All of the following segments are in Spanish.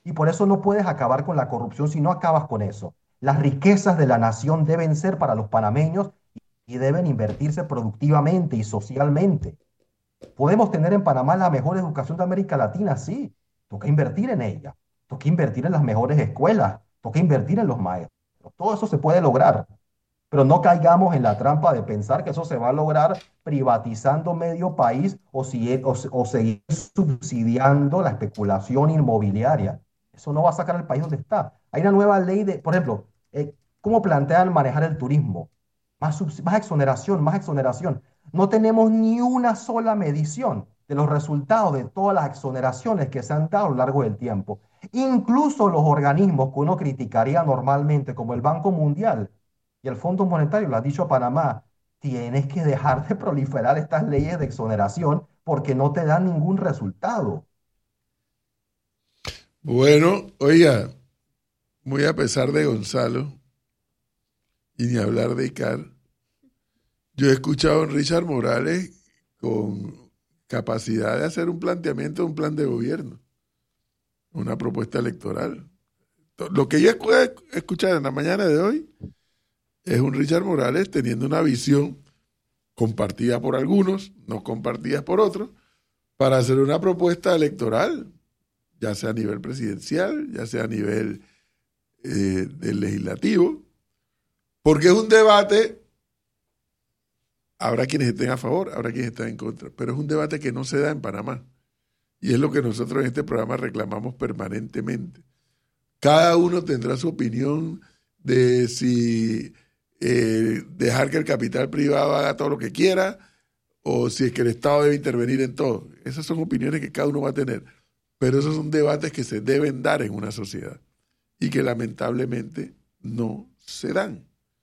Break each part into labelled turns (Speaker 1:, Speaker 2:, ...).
Speaker 1: Y por eso no puedes acabar con la corrupción si no acabas con eso. Las riquezas de la nación deben ser para los panameños y deben invertirse productivamente y socialmente. Podemos tener en Panamá la mejor educación de América Latina, sí. Toca invertir en ella. Toca invertir en las mejores escuelas. Toca invertir en los maestros. Todo eso se puede lograr. Pero no caigamos en la trampa de pensar que eso se va a lograr privatizando medio país o seguir subsidiando la especulación inmobiliaria. Eso no va a sacar al país donde está. Hay una nueva ley de, por ejemplo, ¿cómo plantean manejar el turismo? Más exoneración, más exoneración. No tenemos ni una sola medición de los resultados de todas las exoneraciones que se han dado a lo largo del tiempo. Incluso los organismos que uno criticaría normalmente, como el Banco Mundial, y el Fondo Monetario le ha dicho a Panamá, tienes que dejar de proliferar estas leyes de exoneración porque no te dan ningún resultado.
Speaker 2: Bueno, oiga, muy a pesar de Gonzalo, y ni hablar de Icar, yo he escuchado a Richard Morales con capacidad de hacer un planteamiento, un plan de gobierno, una propuesta electoral. Lo que yo he escuchado en la mañana de hoy es un Richard Morales teniendo una visión compartida por algunos, no compartida por otros, para hacer una propuesta electoral, ya sea a nivel presidencial, ya sea a nivel del legislativo, porque es un debate, habrá quienes estén a favor, habrá quienes estén en contra, pero es un debate que no se da en Panamá. Y es lo que nosotros en este programa reclamamos permanentemente. Cada uno tendrá su opinión de si dejar que el capital privado haga todo lo que quiera o si es que el Estado debe intervenir en todo. Esas son opiniones que cada uno va a tener, pero esos son debates que se deben dar en una sociedad y que lamentablemente no se dan.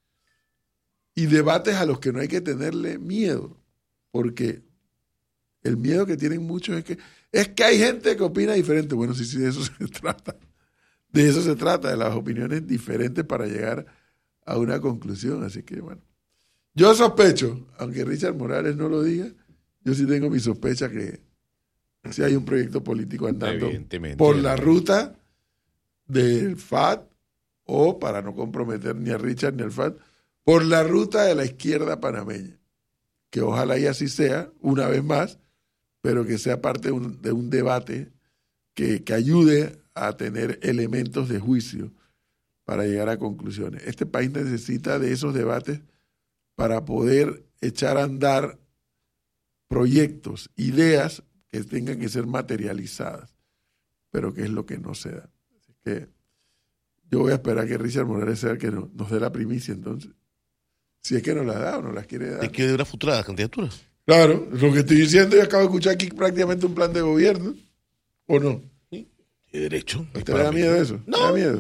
Speaker 2: Y debates a los que no hay que tenerle miedo, porque el miedo que tienen muchos es que hay gente que opina diferente. Bueno, sí, sí, de eso se trata. De eso se trata, de las opiniones diferentes para llegar a una conclusión. Así que, bueno, yo sospecho, aunque Richard Morales no lo diga, yo sí tengo mi sospecha que si hay un proyecto político andando por la ruta del FAD, o para no comprometer ni a Richard ni al FAD, por la ruta de la izquierda panameña. Que ojalá y así sea, una vez más, pero que sea parte de un debate que ayude a tener elementos de juicio para llegar a conclusiones. Este país necesita de esos debates para poder echar a andar proyectos, ideas que tengan que ser materializadas, pero que es lo que no se da. Así que yo voy a esperar que Richard Morales sea el que nos dé la primicia entonces. Si es que nos la da o nos las quiere dar.
Speaker 3: ¿De qué de una futura candidatura?
Speaker 2: Claro, lo que estoy diciendo, yo acabo de escuchar aquí prácticamente un plan de gobierno, ¿o no?
Speaker 3: Sí, de derecho.
Speaker 2: ¿No te da miedo eso?
Speaker 3: No.
Speaker 2: ¿Te da miedo?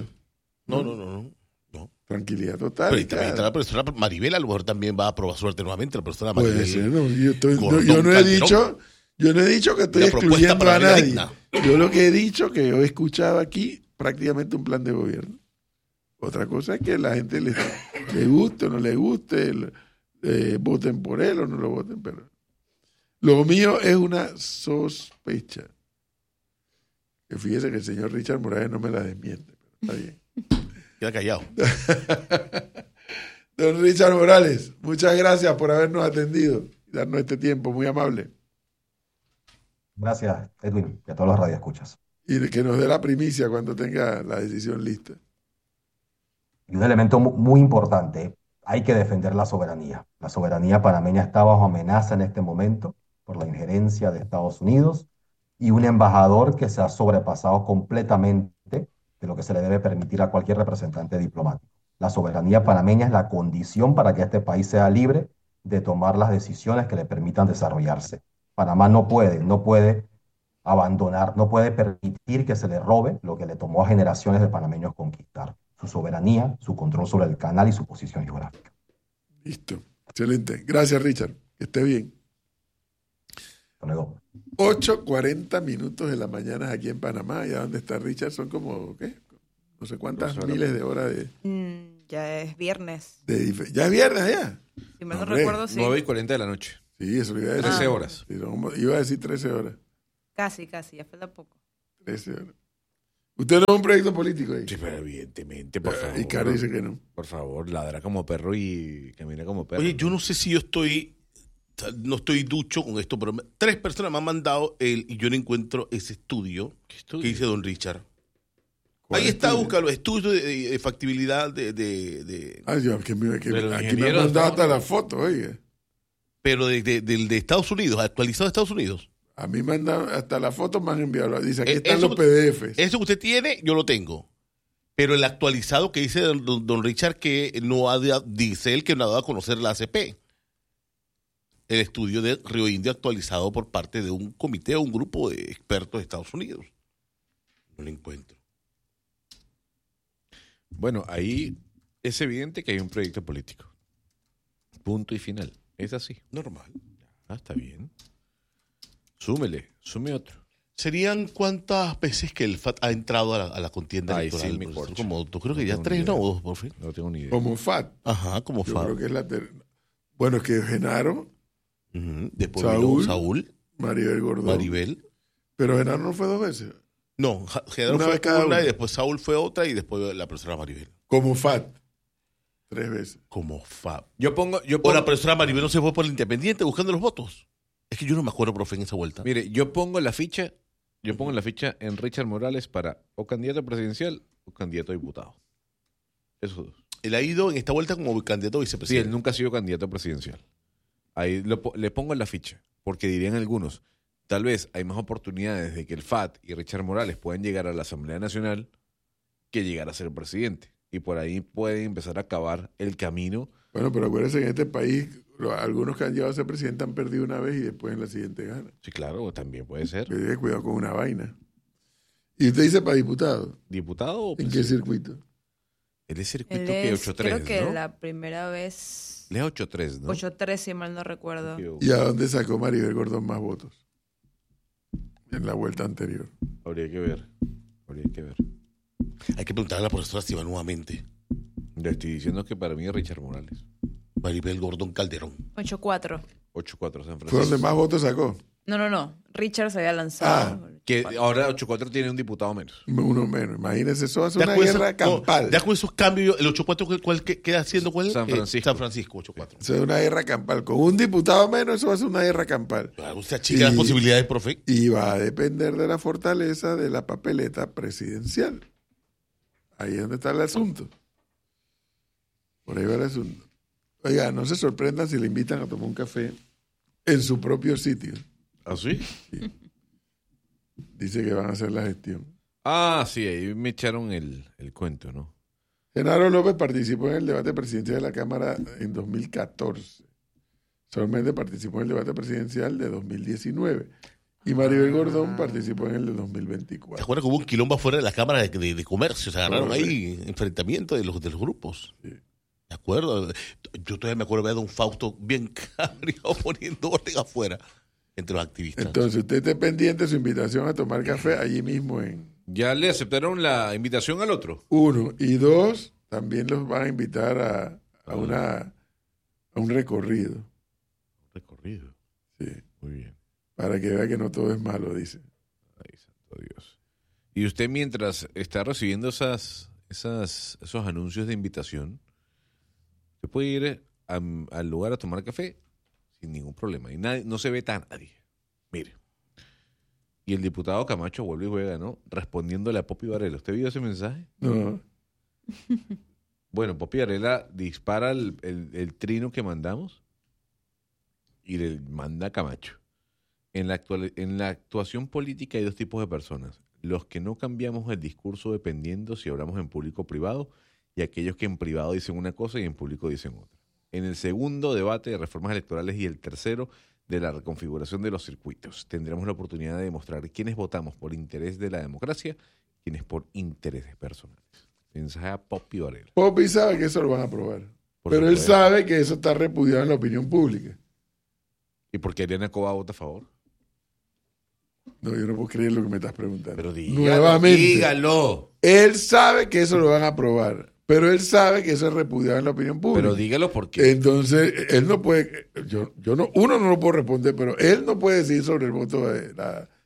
Speaker 3: No.
Speaker 2: Tranquilidad total.
Speaker 3: Pero y también está la persona Maribel, a lo mejor también va a probar suerte nuevamente, la persona Maribel.
Speaker 2: Puede ser, no,
Speaker 3: Gordón
Speaker 2: yo no he
Speaker 3: Calderón.
Speaker 2: dicho que estoy
Speaker 3: Una propuesta
Speaker 2: excluyendo
Speaker 3: para
Speaker 2: a
Speaker 3: la vida
Speaker 2: nadie.
Speaker 3: digna.
Speaker 2: Yo lo que he dicho que yo he escuchado aquí prácticamente un plan de gobierno. Otra cosa es que la gente le guste o no le guste, voten por él o no lo voten, pero lo mío es una sospecha. Que fíjese que el señor Richard Morales no me la desmiente, pero está bien.
Speaker 3: Queda callado.
Speaker 2: Don Richard Morales, muchas gracias por habernos atendido y darnos este tiempo, muy amable.
Speaker 1: Gracias, Edwin, y a todos los radioescuchas.
Speaker 2: Y que nos dé la primicia cuando tenga la decisión lista.
Speaker 1: Y un elemento muy importante, hay que defender la soberanía. La soberanía panameña está bajo amenaza en este momento por la injerencia de Estados Unidos y un embajador que se ha sobrepasado completamente de lo que se le debe permitir a cualquier representante diplomático. La soberanía panameña es la condición para que este país sea libre de tomar las decisiones que le permitan desarrollarse. Panamá no puede abandonar, no puede permitir que se le robe lo que le tomó a generaciones de panameños conquistar, su soberanía, su control sobre el canal y su posición geográfica.
Speaker 2: Listo, excelente. Gracias, Richard. Que esté bien.
Speaker 1: Hasta luego.
Speaker 2: 8:40 minutos de la mañana aquí en Panamá. ¿Y a dónde está Richard? Son como, ¿qué? No sé cuántas miles de horas de...
Speaker 4: Ya es viernes.
Speaker 2: Ya es viernes, ya.
Speaker 4: Si mal no recuerdo, sí.
Speaker 5: 9:40 de la noche.
Speaker 2: Sí, eso lo iba a decir.
Speaker 5: 13 horas.
Speaker 2: Sí, iba a decir 13 horas.
Speaker 4: Casi, ya falta poco.
Speaker 2: 13 horas. Usted no es un proyecto político ahí.
Speaker 5: Sí, pero evidentemente, por favor.
Speaker 2: Y Caro dice que no.
Speaker 5: Por favor, ladra como perro y camina como perro.
Speaker 3: Oye, yo no sé si no estoy ducho con esto, pero 3 personas me han mandado y yo no encuentro ese estudio que dice don Richard. Ahí está, búscalo, estudio de factibilidad de
Speaker 2: Ay, Dios, aquí me
Speaker 5: los
Speaker 2: han
Speaker 5: ingenieros,
Speaker 2: mandado
Speaker 5: ¿no?
Speaker 2: hasta la foto, oiga.
Speaker 3: pero de Estados Unidos, actualizado de Estados Unidos.
Speaker 2: A mí me han dado, hasta la foto me han enviado. Dice, aquí están
Speaker 3: Eso-
Speaker 2: los PDFs.
Speaker 3: Eso que usted tiene, yo lo tengo. Pero el actualizado que dice don Richard que dice él que no ha dado a conocer la ACP. El estudio de Río Indio actualizado por parte de un comité o un grupo de expertos de Estados Unidos. No lo encuentro.
Speaker 5: Bueno, ahí es evidente que hay un proyecto político. Punto y final. Es así.
Speaker 3: Normal.
Speaker 5: Ah, está bien. Sume otro.
Speaker 3: ¿Serían cuántas veces que el FAT ha entrado a la contienda
Speaker 5: Ay,
Speaker 3: electoral?
Speaker 5: sí, mi
Speaker 3: profesor?
Speaker 5: corcho.
Speaker 3: Como, yo creo que
Speaker 5: No
Speaker 3: ya
Speaker 5: tengo
Speaker 3: 3,
Speaker 5: ni
Speaker 3: ¿no?
Speaker 5: idea.
Speaker 3: O 2, por fin.
Speaker 5: No tengo ni idea.
Speaker 2: Como FAT.
Speaker 3: Ajá, como
Speaker 2: Yo
Speaker 3: FAT.
Speaker 2: creo que es bueno, es que Genaro,
Speaker 3: Ujú. Después
Speaker 2: Saúl.
Speaker 3: vino Saúl,
Speaker 2: Maribel Gordón.
Speaker 3: Maribel.
Speaker 2: Pero Genaro no fue 2 veces.
Speaker 3: No, Genaro
Speaker 2: Una
Speaker 3: fue
Speaker 2: vez cada
Speaker 3: una
Speaker 2: uno.
Speaker 3: y después Saúl fue otra y después la profesora Maribel.
Speaker 2: Como FAT. 3 veces.
Speaker 3: Como FAT.
Speaker 5: Yo pongo,
Speaker 3: O la profesora Maribel no se fue por el independiente buscando los votos. Es que yo no me acuerdo, profe, en esa vuelta.
Speaker 5: mire, yo pongo la ficha en Richard Morales para o candidato presidencial o candidato a diputado. Esos dos.
Speaker 3: Él ha ido en esta vuelta como candidato a
Speaker 5: Sí,
Speaker 3: vicepresidente.
Speaker 5: él nunca ha sido candidato presidencial. Ahí le pongo en la ficha, porque dirían algunos, tal vez hay más oportunidades de que el FAT y Richard Morales puedan llegar a la Asamblea Nacional que llegar a ser presidente. Y por ahí pueden empezar a cavar el camino.
Speaker 2: Bueno, pero acuérdense que en este país algunos que han llegado a ser presidente han perdido una vez y después en la siguiente ganan.
Speaker 5: Sí, claro, también puede ser.
Speaker 2: Que tenga cuidado con una vaina. Y usted dice para diputado.
Speaker 5: ¿Diputado o
Speaker 2: ¿En qué
Speaker 5: presidente?
Speaker 2: circuito?
Speaker 5: Él es circuito
Speaker 4: Él
Speaker 5: que
Speaker 4: es,
Speaker 5: 8-3,
Speaker 4: creo que
Speaker 5: ¿no?
Speaker 4: la primera vez...
Speaker 5: Él es 8-3, ¿no?
Speaker 4: 8-3, si mal no recuerdo.
Speaker 2: ¿Y a dónde sacó Maribel Gordón más votos? En la vuelta anterior.
Speaker 5: Habría que ver.
Speaker 3: Hay que preguntarle a la profesora si va nuevamente.
Speaker 5: Le estoy diciendo que para mí es Richard Morales.
Speaker 3: Maribel Gordón Calderón.
Speaker 4: 8-4.
Speaker 5: 8-4 San
Speaker 2: Fue
Speaker 5: Francisco.
Speaker 2: donde más votos sacó.
Speaker 4: No. Richard se había lanzado.
Speaker 5: Que ahora 8-4 tiene un diputado menos.
Speaker 2: Uno menos. Imagínense, eso hace
Speaker 3: Ya
Speaker 2: una
Speaker 3: con eso-
Speaker 2: guerra
Speaker 3: no,
Speaker 2: campal.
Speaker 3: ya con esos cambios, el 8-4, ¿cuál queda haciendo? ¿Cuál?
Speaker 5: San Francisco.
Speaker 3: San Francisco, 8-4.
Speaker 2: Eso es una guerra campal. Con un diputado menos, eso va a ser una guerra campal.
Speaker 3: Claro, usted achica las posibilidades, profe.
Speaker 2: Y va a depender de la fortaleza de la papeleta presidencial. Ahí es donde está el asunto. Por ahí va el asunto. Oiga, no se sorprendan si le invitan a tomar un café en su propio sitio.
Speaker 5: ¿Ah, sí?
Speaker 2: Dice que van a hacer la gestión.
Speaker 5: Ah, sí, ahí me echaron el cuento, ¿no?
Speaker 2: Genaro López participó en el debate presidencial de la Cámara en 2014. Saúl Méndez participó en el debate presidencial de 2019. Y Maribel Gordón participó en el de
Speaker 3: ¿Se
Speaker 2: 2024.
Speaker 3: acuerda que hubo un quilombo afuera de la Cámara de Comercio? Se agarraron
Speaker 2: Correcto.
Speaker 3: ahí enfrentamientos de los grupos.
Speaker 2: Sí.
Speaker 3: ¿De acuerdo? Yo todavía me acuerdo de ver a don Fausto bien cabreado poniendo orden afuera entre los activistas.
Speaker 2: Entonces, usted esté pendiente de su invitación a tomar café allí mismo en
Speaker 5: ¿Ya le aceptaron la invitación al otro?
Speaker 2: 1. Y 2, también los van a invitar a un recorrido.
Speaker 5: Recorrido.
Speaker 2: Sí.
Speaker 5: Muy bien.
Speaker 2: Para que vea que no todo es malo, dice.
Speaker 5: Ay, santo Dios. Y usted mientras está recibiendo esos anuncios de invitación, usted puede ir al lugar a tomar café sin ningún problema. Y no se ve a nadie. Mire. Y el diputado Camacho vuelve y juega, ¿no? Respondiéndole a Poppy Varela. ¿Usted vio ese mensaje?
Speaker 2: No.
Speaker 5: Bueno, Poppy Varela dispara el trino que mandamos y le manda a Camacho. En la actuación política hay 2 tipos de personas. Los que no cambiamos el discurso dependiendo si hablamos en público o privado y aquellos que en privado dicen una cosa y en público dicen otra. En el segundo debate de reformas electorales y el tercero de la reconfiguración de los circuitos, tendremos la oportunidad de demostrar quiénes votamos por interés de la democracia, quiénes por intereses personales. Mensaje a Poppy Varela.
Speaker 2: Poppy sabe que eso lo van a aprobar.
Speaker 5: Por
Speaker 2: Pero él
Speaker 5: supuesto.
Speaker 2: sabe que eso está repudiado en la opinión pública.
Speaker 5: ¿Y por qué Ariana Coba vota a favor?
Speaker 2: No, yo no puedo creer lo que me estás preguntando.
Speaker 5: Pero dígalo,
Speaker 2: Nuevamente.
Speaker 5: dígalo.
Speaker 2: Él sabe que eso lo van a aprobar. Pero él sabe que eso es repudiado en la opinión pública.
Speaker 5: Pero dígalo por qué.
Speaker 2: Entonces, él no puede, uno no lo puedo responder, pero él no puede decir sobre el voto de la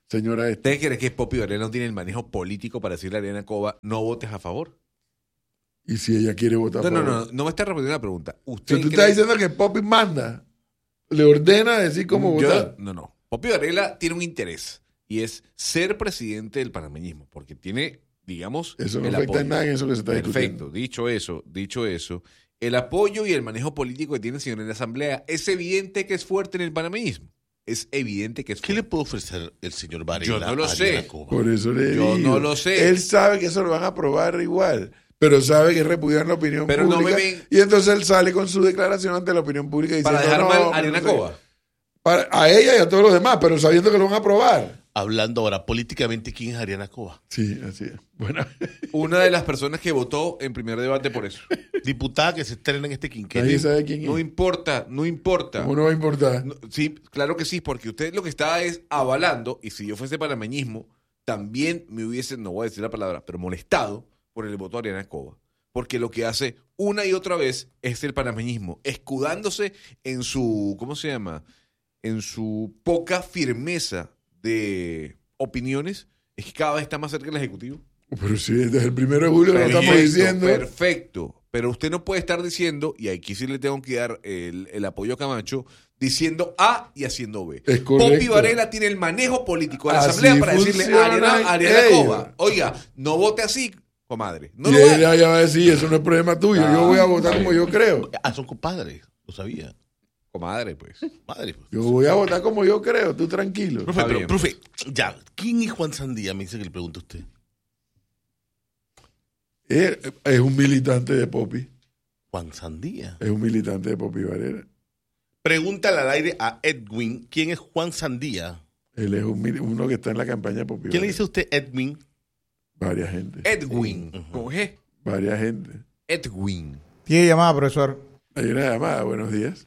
Speaker 2: señora esta.
Speaker 5: ¿Usted cree que Poppy Varela no tiene el manejo político para decirle a Ariana Cova no votes a favor?
Speaker 2: Y si ella quiere votar
Speaker 5: No me está respondiendo la pregunta.
Speaker 2: ¿Usted tú estás diciendo que Poppy manda, le ordena decir cómo votar?
Speaker 5: No. Poppy Varela tiene un interés y es ser presidente del panameñismo, porque tiene, digamos,
Speaker 2: eso no
Speaker 5: el
Speaker 2: afecta
Speaker 5: apoyo.
Speaker 2: en nada en eso que se está discutiendo.
Speaker 5: Perfecto, dicho eso, el apoyo y el manejo político que tiene el señor en la Asamblea es evidente que es fuerte en el panameñismo. Es evidente que es fuerte.
Speaker 3: ¿Qué le puede ofrecer el señor Varela?
Speaker 5: Yo no lo
Speaker 3: a
Speaker 5: sé.
Speaker 3: Ariana Cova?
Speaker 2: Por eso le
Speaker 5: Yo
Speaker 2: digo.
Speaker 5: no lo sé.
Speaker 2: Él sabe que eso lo van a aprobar igual, pero sabe que repudiar la opinión
Speaker 5: Pero no
Speaker 2: pública.
Speaker 5: me ven-
Speaker 2: Y entonces él sale con su declaración ante la opinión pública diciendo
Speaker 5: Para dejar mal a
Speaker 2: no
Speaker 5: Ariana
Speaker 2: sé.
Speaker 5: Cova.
Speaker 2: A ella y a todos los demás, pero sabiendo que lo van a aprobar.
Speaker 3: Hablando ahora políticamente, ¿quién es Ariana Cova?
Speaker 2: Sí, así es. Bueno,
Speaker 5: Una de las personas que votó en primer debate por eso.
Speaker 3: Diputada que se estrena en este quinquenio.
Speaker 2: nadie sabe quién es.
Speaker 5: No importa.
Speaker 2: ¿Cómo no va a importar?
Speaker 5: No, sí, claro que sí, porque usted lo que está es avalando, y si yo fuese panameñismo, también me hubiese, no voy a decir la palabra, pero molestado por el voto de Ariana Cova. Porque lo que hace una y otra vez es el panameñismo, escudándose en su, ¿cómo se llama? En su poca firmeza de opiniones, es que cada vez está más cerca del Ejecutivo.
Speaker 2: Pero sí, desde el 1 de julio lo estamos diciendo.
Speaker 5: Perfecto. Pero usted no puede estar diciendo, y aquí sí le tengo que dar el apoyo a Camacho, diciendo A y haciendo B.
Speaker 2: Es correcto.
Speaker 5: Poppy Varela tiene el manejo político de la
Speaker 2: Así
Speaker 5: Asamblea para decirle a Ariana
Speaker 2: ellos.
Speaker 5: Cova, oiga, no vote así, comadre. No
Speaker 2: Y
Speaker 5: lo haga.
Speaker 2: ella ya va a decir, eso no es problema tuyo, yo voy a votar como yo creo.
Speaker 3: Ah, son compadres, lo sabía.
Speaker 5: Comadre, pues.
Speaker 3: Madre, pues.
Speaker 2: Yo voy a votar como yo creo, tú tranquilo.
Speaker 3: Profe,
Speaker 5: Está
Speaker 3: pero,
Speaker 5: bien,
Speaker 3: profe, ya, ¿quién es Juan Sandía? Me dice que le pregunte a usted.
Speaker 2: Es un militante de Poppy,
Speaker 3: Juan Sandía.
Speaker 2: es un militante de Poppy Varela.
Speaker 3: Pregúntale al aire a Edwin, ¿quién es Juan Sandía?
Speaker 2: Él es uno que está en la campaña de Poppy
Speaker 3: ¿Quién le
Speaker 2: Varela.
Speaker 3: dice a usted Edwin?
Speaker 2: Varias gente,
Speaker 5: Edwin, con G.
Speaker 2: varias gente.
Speaker 5: Edwin.
Speaker 6: Tiene llamada, profesor.
Speaker 2: Hay una llamada, buenos días.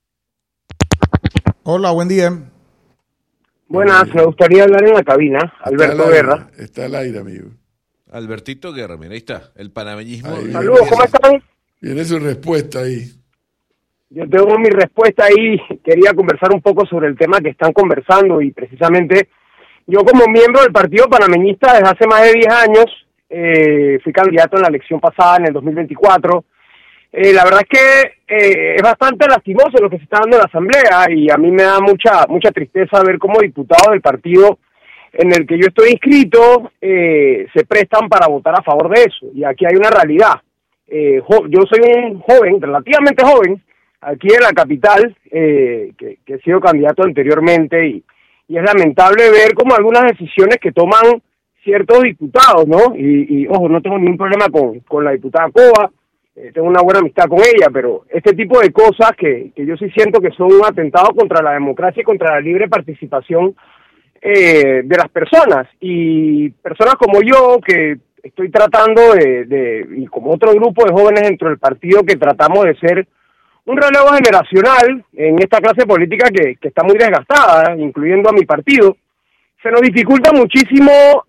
Speaker 6: Hola, buen día.
Speaker 7: Buenas, me gustaría hablar en la cabina, Alberto
Speaker 2: Está al aire,
Speaker 7: Guerra.
Speaker 2: Está al aire, amigo.
Speaker 5: Albertito Guerra, mira, ahí está, el panameñismo.
Speaker 2: Ahí.
Speaker 7: Saludos, ¿cómo están?
Speaker 2: Tiene su respuesta ahí.
Speaker 7: Yo tengo mi respuesta ahí, quería conversar un poco sobre el tema que están conversando y precisamente yo como miembro del Partido Panameñista desde hace más de 10 años, fui candidato en la elección pasada en el 2024. La verdad es que es bastante lastimoso lo que se está dando en la Asamblea y a mí me da mucha tristeza ver cómo diputados del partido en el que yo estoy inscrito se prestan para votar a favor de eso. Y aquí hay una realidad. Yo soy un joven, relativamente joven, aquí en la capital, que he sido candidato anteriormente y es lamentable ver como algunas decisiones que toman ciertos diputados, ¿no? Y ojo, no tengo ningún problema con la diputada Cova, tengo una buena amistad con ella, pero este tipo de cosas que yo sí siento que son un atentado contra la democracia y contra la libre participación de las personas, y personas como yo que estoy tratando y como otro grupo de jóvenes dentro del partido que tratamos de ser un relevo generacional en esta clase política que está muy desgastada, incluyendo a mi partido, se nos dificulta muchísimo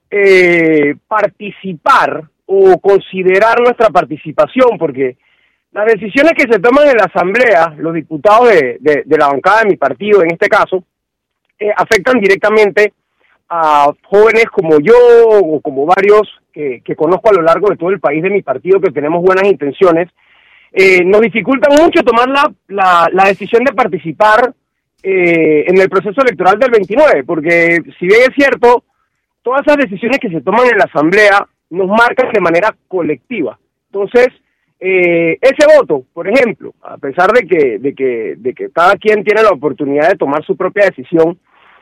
Speaker 7: participar o considerar nuestra participación, porque las decisiones que se toman en la Asamblea, los diputados de la bancada de mi partido, en este caso, afectan directamente a jóvenes como yo o como varios que conozco a lo largo de todo el país de mi partido que tenemos buenas intenciones. Nos dificultan mucho tomar la decisión de participar en el proceso electoral del 29, porque si bien es cierto, todas esas decisiones que se toman en la Asamblea nos marcan de manera colectiva. Entonces, ese voto, por ejemplo, a pesar de que cada quien tiene la oportunidad de tomar su propia decisión,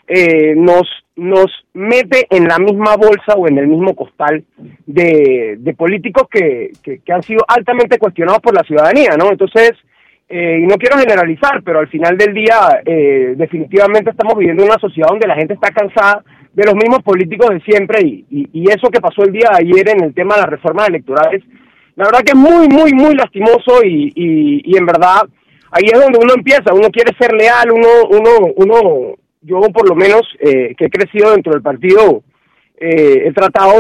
Speaker 7: nos mete en la misma bolsa o en el mismo costal de políticos que han sido altamente cuestionados por la ciudadanía, ¿no? Entonces, y no quiero generalizar, pero al final del día definitivamente estamos viviendo en una sociedad donde la gente está cansada de los mismos políticos de siempre y eso que pasó el día de ayer en el tema de las reformas electorales, la verdad que es muy, muy, muy lastimoso y en verdad ahí es donde uno empieza, uno quiere ser leal, uno yo por lo menos que he crecido dentro del partido he tratado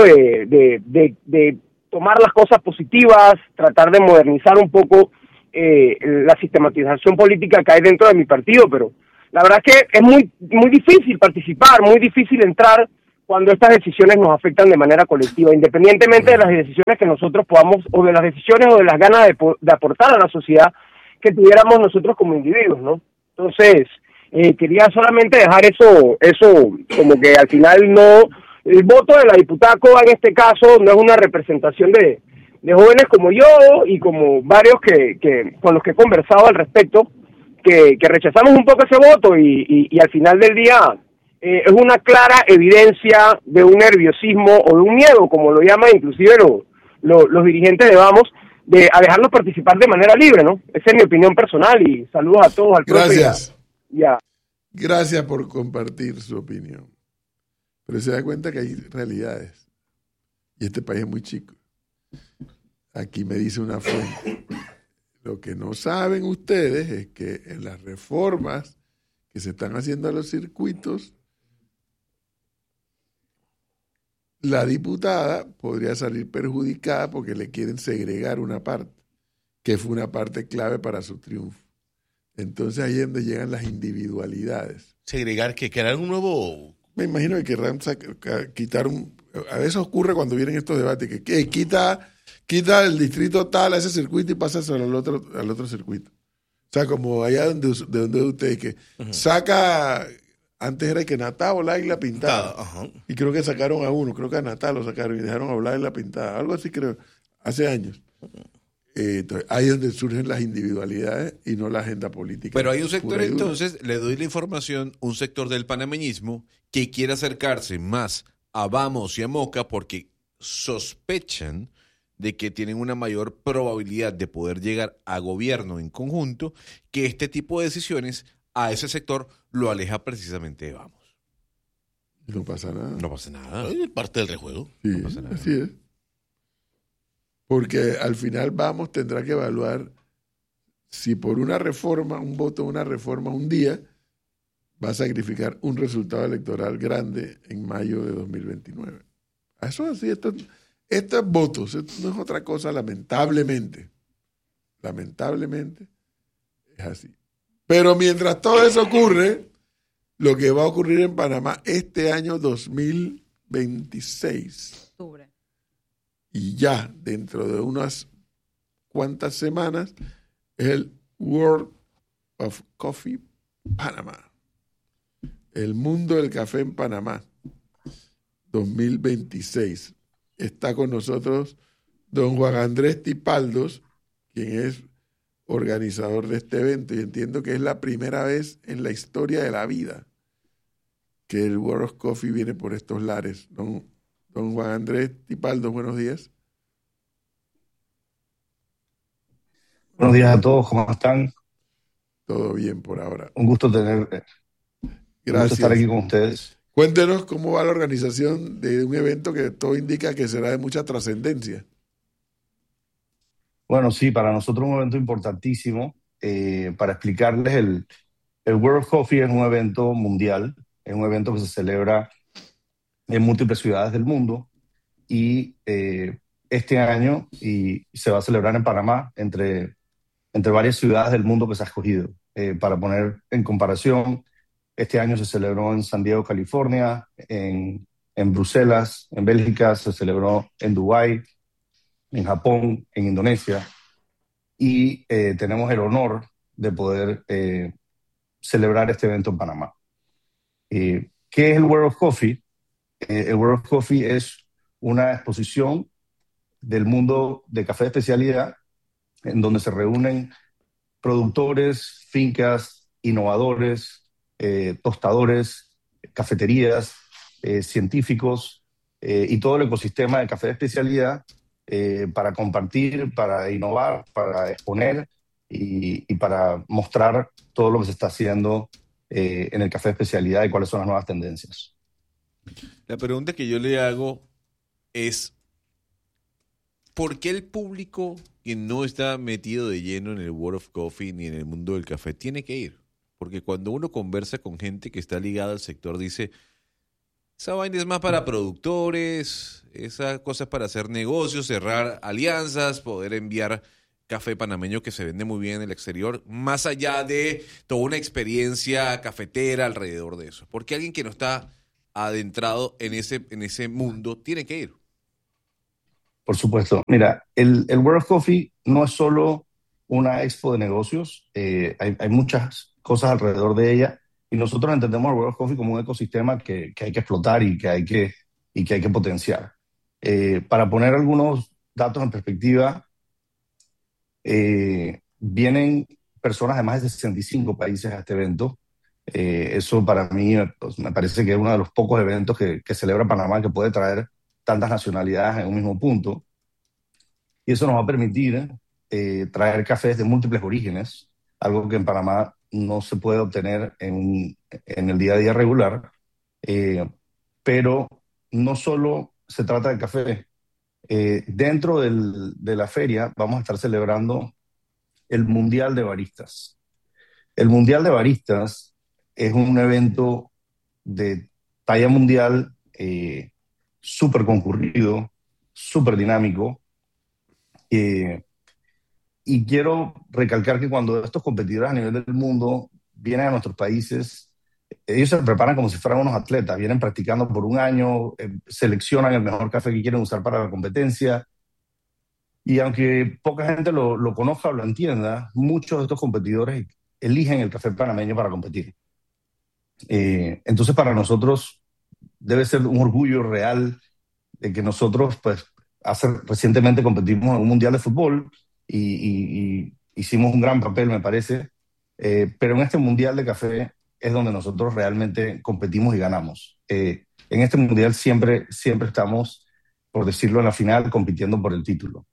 Speaker 7: de tomar las cosas positivas, tratar de modernizar un poco la sistematización política que hay dentro de mi partido, pero la verdad es que es muy muy difícil participar, muy difícil entrar cuando estas decisiones nos afectan de manera colectiva, independientemente de las decisiones que nosotros podamos, o de las decisiones o de las ganas de aportar a la sociedad que tuviéramos nosotros como individuos, ¿no? Entonces, quería solamente dejar eso como que al final no, el voto de la diputada Cova en este caso no es una representación de jóvenes como yo y como varios que con los que he conversado al respecto, que rechazamos un poco ese voto y al final del día es una clara evidencia de un nerviosismo o de un miedo, como lo llaman inclusive los dirigentes de Vamos, a dejarlos participar de manera libre, ¿no? Esa es mi opinión personal y saludos a todos. Al
Speaker 2: Gracias.
Speaker 7: Ya.
Speaker 2: Gracias por compartir su opinión. Pero se da cuenta que hay realidades. Y este país es muy chico. Aquí me dice una fuente. Lo que no saben ustedes es que en las reformas que se están haciendo a los circuitos, la diputada podría salir perjudicada porque le quieren segregar una parte, que fue una parte clave para su triunfo. Entonces ahí es donde llegan las individualidades.
Speaker 3: Segregar, que crear un nuevo...
Speaker 2: Me imagino que querrán quitar a veces ocurre cuando vienen estos debates, que quita el distrito tal a ese circuito y pasa al otro circuito. O sea, como allá de donde ustedes, que saca... Antes era que Natal o la Isla Pintada.
Speaker 3: Ajá.
Speaker 2: Y creo que sacaron a uno, creo que a Natal lo sacaron y dejaron a la Isla Pintada. Algo así creo, hace años. Entonces, ahí es donde surgen las individualidades y no la agenda política.
Speaker 5: Pero hay un sector,
Speaker 2: pura y dura.
Speaker 5: entonces, le doy la información, un sector del panameñismo que quiere acercarse más a Vamos y a Moca porque sospechan de que tienen una mayor probabilidad de poder llegar a gobierno en conjunto, que este tipo de decisiones a ese sector lo aleja precisamente de Vamos.
Speaker 2: No pasa nada.
Speaker 5: No pasa nada.
Speaker 3: Es parte del rejuego.
Speaker 2: Sí,
Speaker 5: no pasa nada.
Speaker 2: así es. Porque al final Vamos tendrá que evaluar si por una reforma, un voto de una reforma un día, va a sacrificar un resultado electoral grande en mayo de 2029. Eso es así, estos votos, esto no es otra cosa, lamentablemente. Lamentablemente es así. Pero mientras todo eso ocurre, lo que va a ocurrir en Panamá este año 2026,
Speaker 4: Octubre.
Speaker 2: y ya dentro de unas cuantas semanas, es el World of Coffee Panamá. El mundo del café en Panamá 2026. Está con nosotros don Juan Andrés Tipaldos, quien es organizador de este evento, y entiendo que es la primera vez en la historia de la vida que el World of Coffee viene por estos lares. Don Juan Andrés Tipaldos, buenos días.
Speaker 8: Buenos días a todos, ¿cómo están?
Speaker 2: Todo bien por ahora.
Speaker 8: Un gusto estar aquí con ustedes.
Speaker 2: Cuéntenos cómo va la organización de un evento que todo indica que será de mucha trascendencia.
Speaker 8: Bueno, sí, para nosotros un evento importantísimo. Para explicarles, el World of Coffee es un evento mundial, es un evento que se celebra en múltiples ciudades del mundo y este año y se va a celebrar en Panamá entre varias ciudades del mundo que se ha escogido. Para poner en comparación, este año se celebró en San Diego, California, en Bruselas, en Bélgica, se celebró en Dubái, en Japón, en Indonesia, y tenemos el honor de poder celebrar este evento en Panamá. ¿Qué es el World of Coffee? El World of Coffee es una exposición del mundo de café de especialidad en donde se reúnen productores, fincas, innovadores, tostadores, cafeterías, científicos y todo el ecosistema de café de especialidad para compartir, para innovar, para exponer y para mostrar todo lo que se está haciendo en el café de especialidad y cuáles son las nuevas tendencias.
Speaker 5: La pregunta que yo le hago es, ¿por qué el público que no está metido de lleno en el World of Coffee ni en el mundo del café tiene que ir? Porque cuando uno conversa con gente que está ligada al sector, dice, esa vaina es más para productores, esa cosa es para hacer negocios, cerrar alianzas, poder enviar café panameño que se vende muy bien en el exterior, más allá de toda una experiencia cafetera alrededor de eso. Porque alguien que no está adentrado en ese mundo tiene que ir.
Speaker 8: Por supuesto. Mira, el World of Coffee no es solo una expo de negocios, hay muchas cosas alrededor de ella y nosotros entendemos el World of Coffee como un ecosistema que hay que explotar y que hay que potenciar. Para poner algunos datos en perspectiva, vienen personas de más de 65 países a este evento. Eso para mí pues, me parece que es uno de los pocos eventos que celebra Panamá que puede traer tantas nacionalidades en un mismo punto. Y eso nos va a permitir traer cafés de múltiples orígenes, algo que en Panamá no se puede obtener en el día a día regular. Pero no solo se trata de café. Dentro de la feria vamos a estar celebrando el Mundial de Baristas. El Mundial de Baristas es un evento de talla mundial, súper concurrido, súper dinámico. Y quiero recalcar que cuando estos competidores a nivel del mundo vienen a nuestros países, ellos se preparan como si fueran unos atletas, vienen practicando por un año, seleccionan el mejor café que quieren usar para la competencia. Y aunque poca gente lo conozca o lo entienda, muchos de estos competidores eligen el café panameño para competir. Entonces, para nosotros debe ser un orgullo real de que nosotros, pues, recientemente competimos en un mundial de fútbol y hicimos un gran papel, me parece. Pero en este mundial de café es donde nosotros realmente competimos y ganamos. En este mundial siempre estamos, por decirlo, en la final compitiendo por el título.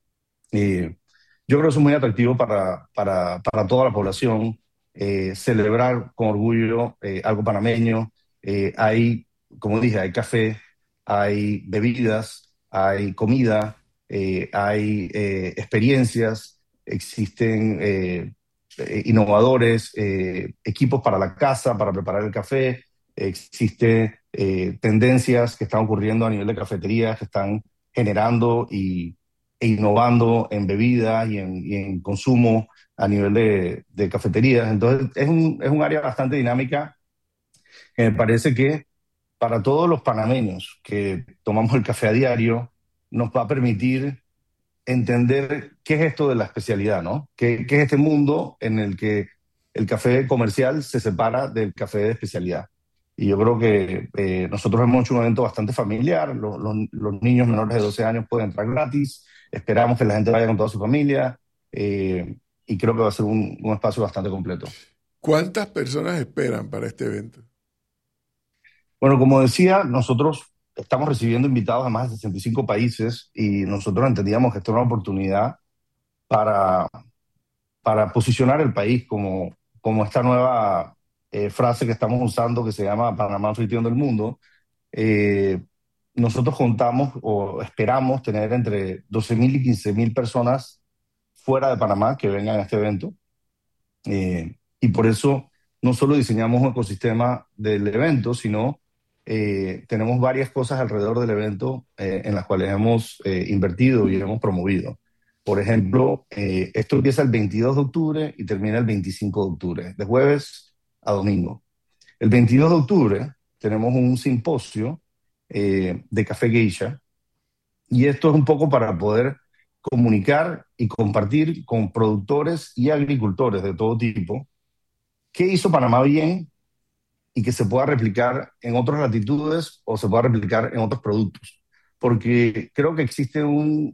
Speaker 8: Yo creo que eso es muy atractivo para toda la población, celebrar con orgullo algo panameño. Hay, como dije, hay café, hay bebidas, hay comida, hay experiencias, existen innovadores, equipos para la casa, para preparar el café, existen tendencias que están ocurriendo a nivel de cafeterías que están generando e innovando en bebidas y en consumo a nivel de cafeterías. Entonces es un área bastante dinámica que me parece que para todos los panameños que tomamos el café a diario nos va a permitir entender qué es esto de la especialidad, ¿no? ¿Qué es este mundo en el que el café comercial se separa del café de especialidad? Y yo creo que nosotros hemos hecho un evento bastante familiar, los niños menores de 12 años pueden entrar gratis, esperamos que la gente vaya con toda su familia y creo que va a ser un espacio bastante completo.
Speaker 2: ¿Cuántas personas esperan para este evento?
Speaker 8: Bueno, como decía, nosotros estamos recibiendo invitados de más de 65 países y nosotros entendíamos que esto era una oportunidad para posicionar el país como esta nueva frase que estamos usando que se llama Panamá anfitrión del mundo. Nosotros contamos o esperamos tener entre 12.000 y 15.000 personas fuera de Panamá que vengan a este evento. Y por eso no solo diseñamos un ecosistema del evento, sino tenemos varias cosas alrededor del evento en las cuales hemos invertido y hemos promovido. Por ejemplo, esto empieza el 22 de octubre y termina el 25 de octubre, de jueves a domingo. El 22 de octubre tenemos un simposio de café geisha y esto es un poco para poder comunicar y compartir con productores y agricultores de todo tipo qué hizo Panamá bien y que se pueda replicar en otras latitudes o se pueda replicar en otros productos. Porque creo que existe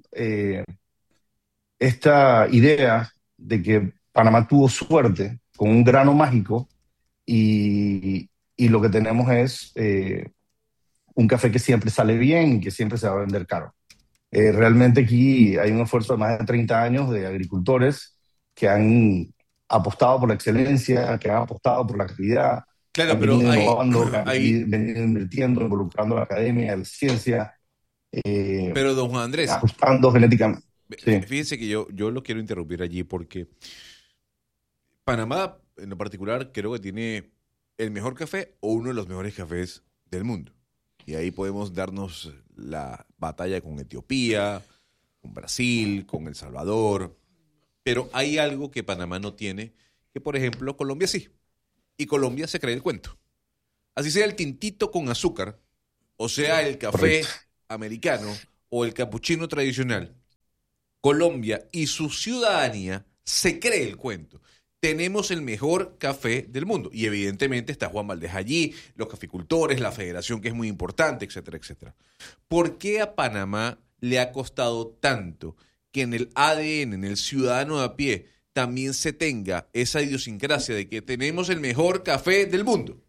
Speaker 8: esta idea de que Panamá tuvo suerte con un grano mágico y lo que tenemos es un café que siempre sale bien y que siempre se va a vender caro. Realmente aquí hay un esfuerzo de más de 30 años de agricultores que han apostado por la excelencia, que han apostado por la calidad,
Speaker 5: Claro,
Speaker 8: han
Speaker 5: pero
Speaker 8: venido
Speaker 5: ahí,
Speaker 8: innovando, han
Speaker 5: ahí,
Speaker 8: venido invirtiendo, involucrando a la academia, a la ciencia,
Speaker 5: pero don Juan Andrés,
Speaker 8: ajustando genéticamente. Sí.
Speaker 5: fíjense que yo lo quiero interrumpir allí porque Panamá, en lo particular, creo que tiene el mejor café o uno de los mejores cafés del mundo. Y ahí podemos darnos la batalla con Etiopía, con Brasil, con El Salvador. Pero hay algo que Panamá no tiene, que por ejemplo Colombia sí. Y Colombia se cree el cuento. Así sea el tintito con azúcar, o sea el café
Speaker 8: Correcto.
Speaker 5: americano o el capuchino tradicional, Colombia y su ciudadanía se cree el cuento. Tenemos el mejor café del mundo. Y evidentemente está Juan Valdez allí, los caficultores, la federación que es muy importante, etcétera, etcétera. ¿Por qué a Panamá le ha costado tanto que en el ADN, en el ciudadano de a pie, también se tenga esa idiosincrasia de que tenemos el mejor café del mundo?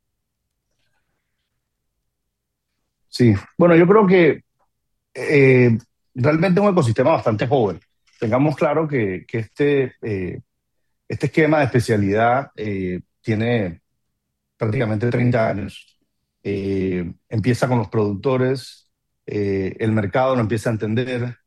Speaker 8: Sí, bueno, yo creo que realmente es un ecosistema bastante joven. Tengamos claro que este esquema de especialidad tiene prácticamente 30 años. Empieza con los productores, el mercado lo empieza a entender,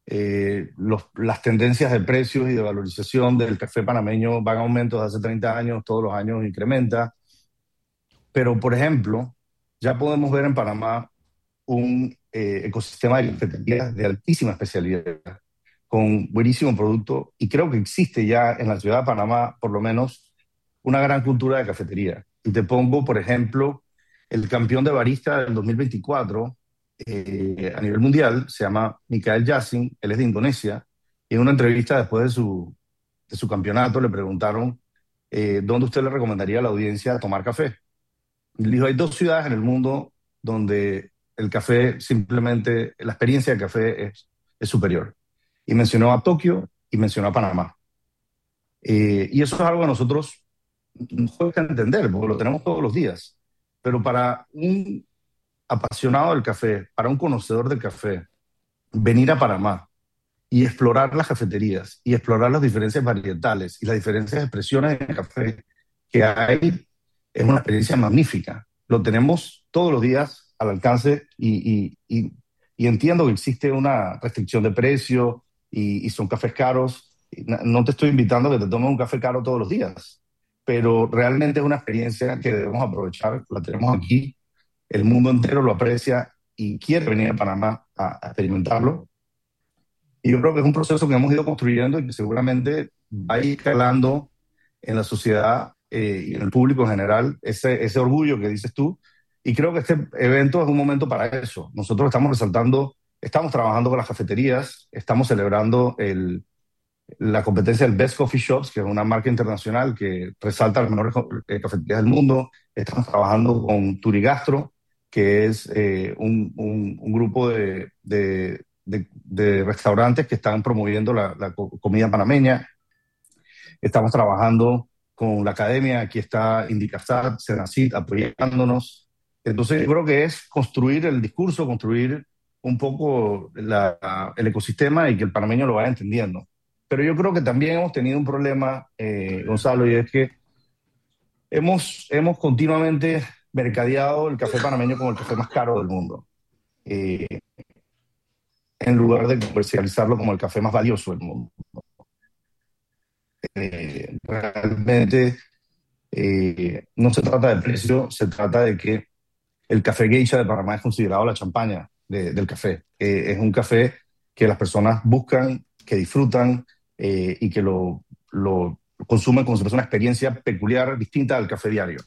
Speaker 8: las tendencias de precios y de valorización del café panameño van a aumento desde hace 30 años, todos los años incrementa. Pero, por ejemplo, ya podemos ver en Panamá un ecosistema de cafeterías de altísima especialidad, con buenísimo producto, y creo que existe ya en la ciudad de Panamá, por lo menos, una gran cultura de cafetería. Y te pongo, por ejemplo, el campeón de barista del 2024 a nivel mundial, se llama Mikael Yassin, él es de Indonesia, y en una entrevista después de su campeonato le preguntaron dónde usted le recomendaría a la audiencia tomar café. Y él dijo, hay dos ciudades en el mundo donde el café simplemente, la experiencia de café es superior. Y mencionó a Tokio y mencionó a Panamá. Y eso es algo que nosotros nos cuesta entender, porque lo tenemos todos los días. Pero para un apasionado del café, para un conocedor del café, venir a Panamá y explorar las cafeterías y explorar las diferencias varietales y las diferentes expresiones de café que hay, es una experiencia magnífica. Lo tenemos todos los días al alcance y entiendo que existe una restricción de precio y son cafés caros. No te estoy invitando a que te tomes un café caro todos los días, pero realmente es una experiencia que debemos aprovechar. La tenemos aquí, el mundo entero lo aprecia y quiere venir a Panamá a experimentarlo. Y yo creo que es un proceso que hemos ido construyendo y que seguramente va a ir calando en la sociedad y en el público en general ese orgullo que dices tú. Y creo que este evento es un momento para eso. Nosotros estamos resaltando, estamos trabajando con las cafeterías, estamos celebrando la competencia del Best Coffee Shops, que es una marca internacional que resalta las mejores cafeterías del mundo. Estamos trabajando con Turigastro, que es un grupo de restaurantes que están promoviendo la comida panameña. Estamos trabajando con la academia, aquí está Indicasat, Senacid apoyándonos. Entonces yo creo que es construir el discurso, construir un poco el ecosistema y que el panameño lo vaya entendiendo. Pero yo creo que también hemos tenido un problema, Gonzalo, y es que hemos continuamente mercadeado el café panameño como el café más caro del mundo, en lugar de comercializarlo como el café más valioso del mundo. Realmente no se trata de precio, se trata de que el café geisha de Panamá es considerado la champaña del café. Es un café que las personas buscan, que disfrutan y que lo consumen como si fuese una experiencia peculiar, distinta al café diario.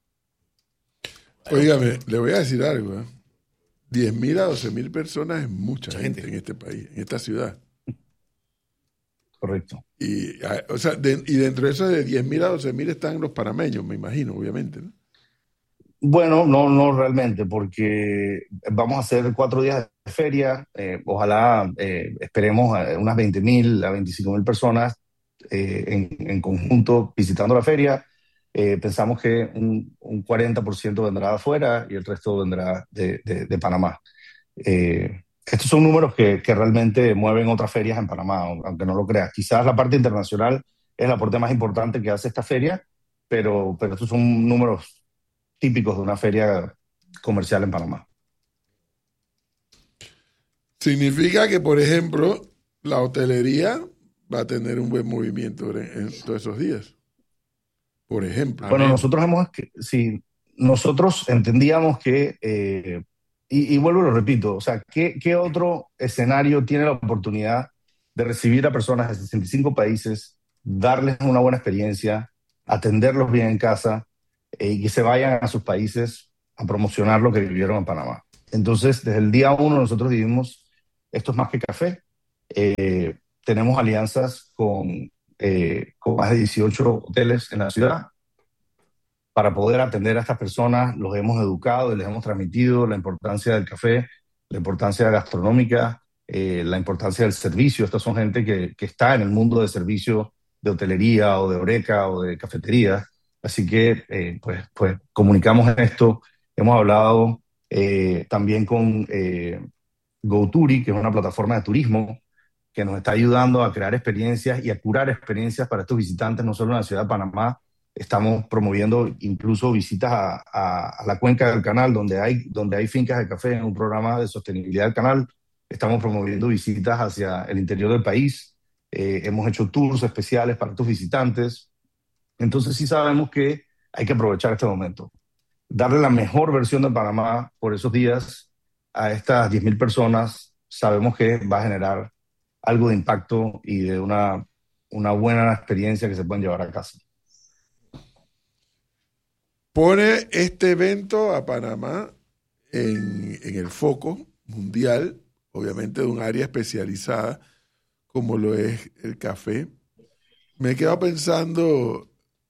Speaker 2: Óigame, le voy a decir algo. 10.000 a 12.000 personas es mucha gente en este país, en esta ciudad.
Speaker 8: Correcto.
Speaker 2: Y, o sea, y dentro de eso de 10.000 a 12.000 están los panameños, me imagino, obviamente, ¿no?
Speaker 8: Bueno, no realmente, porque vamos a hacer 4 días de feria. Ojalá esperemos a unas 20.000 a 25.000 personas en conjunto visitando la feria. Pensamos que un 40% vendrá de afuera y el resto vendrá de Panamá. Estos son números que realmente mueven otras ferias en Panamá, aunque no lo creas. Quizás la parte internacional es el aporte más importante que hace esta feria, pero estos son números típicos de una feria comercial en Panamá.
Speaker 2: Significa que, por ejemplo, la hotelería va a tener un buen movimiento en todos esos días. Por ejemplo.
Speaker 8: Bueno, nosotros entendíamos que, y vuelvo y lo repito, o sea, ¿qué otro escenario tiene la oportunidad de recibir a personas de 65 países, darles una buena experiencia, atenderlos bien en casa, y que se vayan a sus países a promocionar lo que vivieron en Panamá. Entonces, desde el día uno nosotros vivimos, esto es más que café. Tenemos alianzas con más de 18 hoteles en la ciudad para poder atender a estas personas. Los hemos educado y les hemos transmitido la importancia del café, la importancia gastronómica, la importancia del servicio. Estas son gente que está en el mundo de servicio de hotelería o de horeca o de cafetería. Así que pues comunicamos esto. Hemos hablado también con GoTouri, que es una plataforma de turismo que nos está ayudando a crear experiencias y a curar experiencias para estos visitantes, no solo en la ciudad de Panamá. Estamos promoviendo incluso visitas a la cuenca del canal, donde hay fincas de café en un programa de sostenibilidad del canal. Estamos promoviendo visitas hacia el interior del país. Hemos hecho tours especiales para estos visitantes. Entonces sí sabemos que hay que aprovechar este momento, darle la mejor versión de Panamá por esos días a estas 10.000 personas. Sabemos que va a generar algo de impacto y de una buena experiencia que se pueden llevar a casa.
Speaker 2: Pone este evento a Panamá en el foco mundial, obviamente de un área especializada como lo es el café. Me he quedado pensando,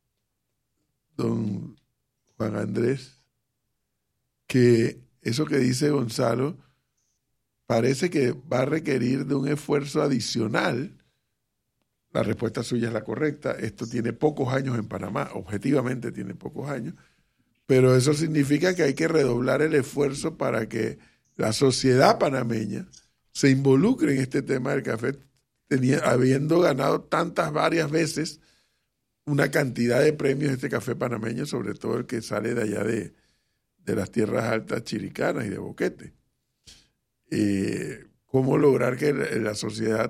Speaker 2: don Juan Andrés, que eso que dice Gonzalo parece que va a requerir de un esfuerzo adicional. La respuesta suya es la correcta. Esto tiene pocos años en Panamá, objetivamente tiene pocos años, pero eso significa que hay que redoblar el esfuerzo para que la sociedad panameña se involucre en este tema del café, habiendo ganado varias veces una cantidad de premios este café panameño, sobre todo el que sale de allá de las tierras altas chiricanas y de Boquete. Cómo lograr que la sociedad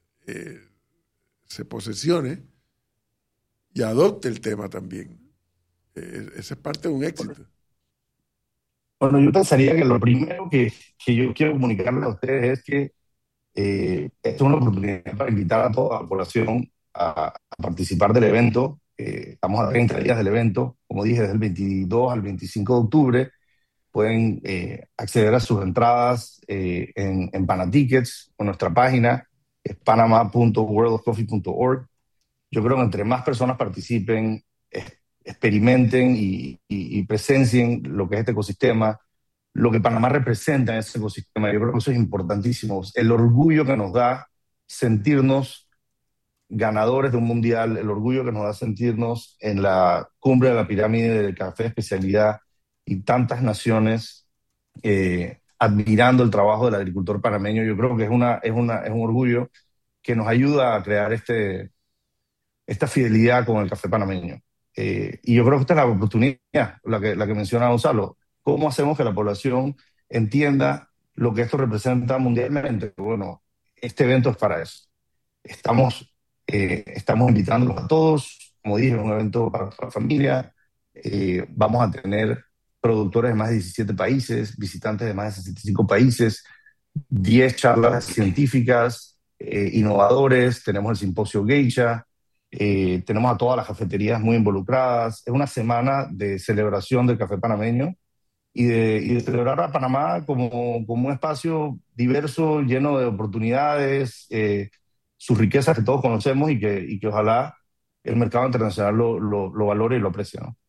Speaker 2: se posesione y adopte el tema también. Esa es parte de un éxito.
Speaker 8: Bueno, yo pensaría que lo primero que yo quiero comunicarles a ustedes es que esta es una oportunidad para invitar a toda la población a participar del evento. Estamos a 30 días del evento, como dije, desde el 22 al 25 de octubre. Pueden acceder a sus entradas en Panatickets, o nuestra página, es panama.worldofcoffee.org. Yo creo que entre más personas participen, experimenten y presencien lo que es este ecosistema, lo que Panamá representa en ese ecosistema, yo creo que eso es importantísimo. El orgullo que nos da sentirnos ganadores de un mundial, el orgullo que nos da sentirnos en la cumbre de la pirámide del café de especialidad y tantas naciones admirando el trabajo del agricultor panameño. Yo creo que es un orgullo que nos ayuda a crear esta fidelidad con el café panameño. Y yo creo que esta es la oportunidad, la que menciona Gonzalo. ¿Cómo hacemos que la población entienda lo que esto representa mundialmente? Bueno, este evento es para eso. Estamos invitándolos a todos. Como dije, es un evento para la familia. Vamos a tener productores de más de 17 países, visitantes de más de 65 países, 10 charlas científicas, innovadores. Tenemos el simposio Geisha. Tenemos a todas las cafeterías muy involucradas. Es una semana de celebración del café panameño y de celebrar a Panamá como un espacio diverso, lleno de oportunidades, sus riquezas que todos conocemos y que ojalá el mercado internacional lo valore y lo aprecie, ¿no?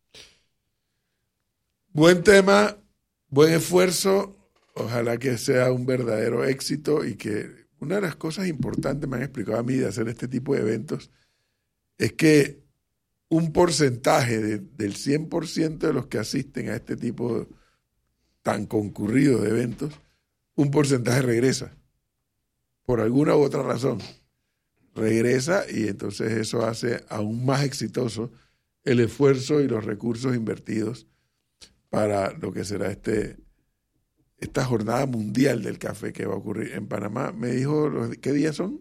Speaker 2: Buen tema, buen esfuerzo. Ojalá que sea un verdadero éxito y que una de las cosas importantes me han explicado a mí de hacer este tipo de eventos es que un porcentaje del 100% de los que asisten a este tipo tan concurrido de eventos, un porcentaje regresa. Por alguna u otra razón. Regresa y entonces eso hace aún más exitoso el esfuerzo y los recursos invertidos para lo que será esta jornada mundial del café que va a ocurrir en Panamá. Me dijo, ¿qué días son?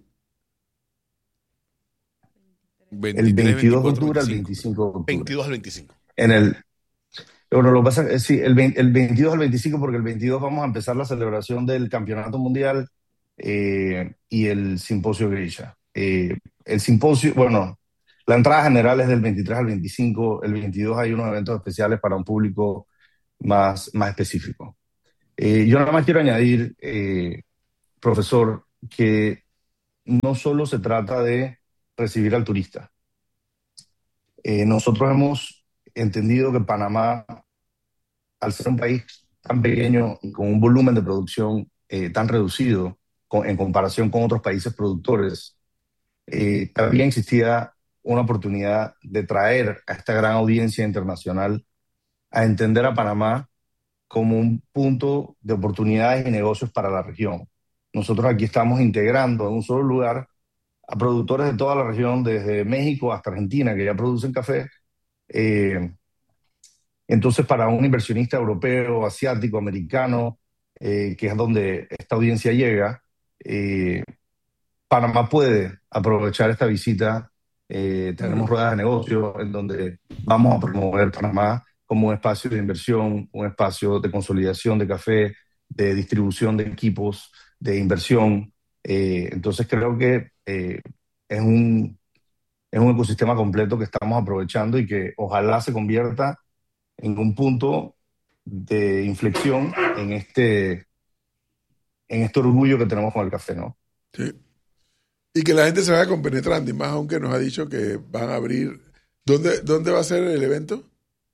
Speaker 8: El 22 de octubre al 25 de octubre.
Speaker 3: 22 al 25.
Speaker 8: Bueno, lo que pasa es, sí, el 22 al 25, porque el 22 vamos a empezar la celebración del campeonato mundial y el simposio Geisha. El simposio, bueno, La entrada general es del 23 al 25, el 22 hay unos eventos especiales para un público más específico. Yo nada más quiero añadir, profesor, que no solo se trata de recibir al turista. Nosotros hemos entendido que Panamá, al ser un país tan pequeño y con un volumen de producción tan reducido en comparación con otros países productores, también existía una oportunidad de traer a esta gran audiencia internacional a entender a Panamá como un punto de oportunidades y negocios para la región. Nosotros aquí estamos integrando en un solo lugar a productores de toda la región, desde México hasta Argentina, que ya producen café. Entonces, para un inversionista europeo, asiático, americano, que es donde esta audiencia llega, Panamá puede aprovechar esta visita. Tenemos ruedas de negocio en donde vamos a promover Panamá como un espacio de inversión, un espacio de consolidación de café, de distribución de equipos, de inversión. Entonces creo que es un ecosistema completo que estamos aprovechando y que ojalá se convierta en un punto de inflexión en este orgullo que tenemos con el café, ¿no?
Speaker 2: Sí. Y que la gente se vaya compenetrando, y más aunque nos ha dicho que van a abrir. ¿Dónde va a ser el evento?